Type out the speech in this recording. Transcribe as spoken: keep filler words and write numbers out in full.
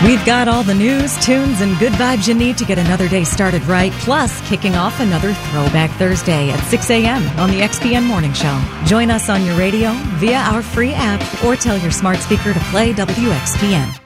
We've got all the news, tunes, and good vibes you need to get another day started right, plus kicking off another Throwback Thursday at six a.m. on the X P N Morning Show. Join us on your radio, via our free app, or tell your smart speaker to play W X P N.